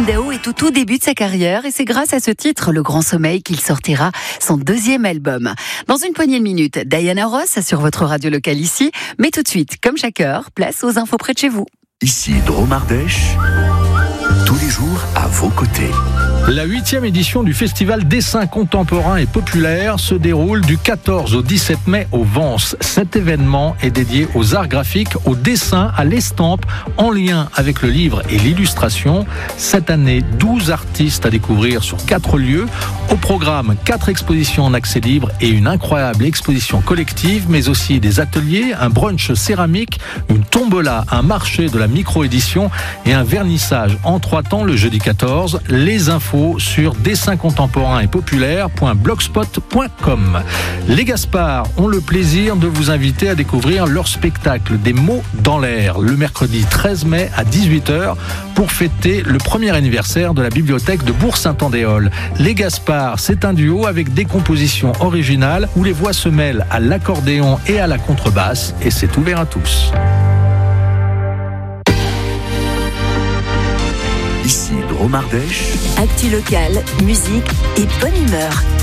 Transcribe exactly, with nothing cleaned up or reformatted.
Dao est au tout début de sa carrière et c'est grâce à ce titre, Le Grand Sommeil, qu'il sortira son deuxième album. Dans une poignée de minutes, Diana Ross sur votre radio locale ici. Mais tout de suite, comme chaque heure, place aux infos près de chez vous. Ici Drôme Ardèche, tous les jours à vos côtés. La huitième édition du festival Dessin contemporain et populaire se déroule du quatorze au dix-sept mai au Vence. Cet événement est dédié aux arts graphiques, au dessin, à l'estampe, en lien avec le livre et l'illustration. Cette année, douze artistes à découvrir sur quatre lieux. Au programme, quatre expositions en accès libre et une incroyable exposition collective, mais aussi des ateliers, un brunch céramique, une tombola, un marché de la micro-édition et un vernissage en trois temps le jeudi quatorze. Les infos sur dessin contemporain et populaire point blogspot point com. Les Gaspards ont le plaisir de vous inviter à découvrir leur spectacle Des mots dans l'air le mercredi treize mai à dix-huit heures pour fêter le premier anniversaire de la bibliothèque de Bourg-Saint-Andéol. Les Gaspards, c'est un duo avec des compositions originales où les voix se mêlent à l'accordéon et à la contrebasse et c'est ouvert à tous. Ici Drôme Ardèche. Actu locale, musique et bonne humeur.